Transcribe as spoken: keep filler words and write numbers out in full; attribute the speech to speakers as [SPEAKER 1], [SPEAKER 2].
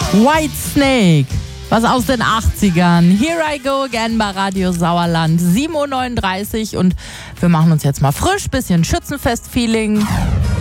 [SPEAKER 1] Whitesnake, was aus den achtzigern. Here I go again bei Radio Sauerland, sieben Uhr neununddreißig und wir machen uns jetzt mal frisch, bisschen Schützenfest-Feeling.